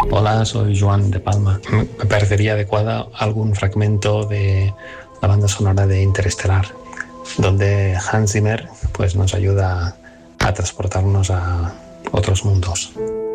Hola, soy Joan de Palma. Me parecería adecuada algún fragmento de la banda sonora de Interestelar, donde Hans Zimmer pues, nos ayuda a transportarnos a otros mundos.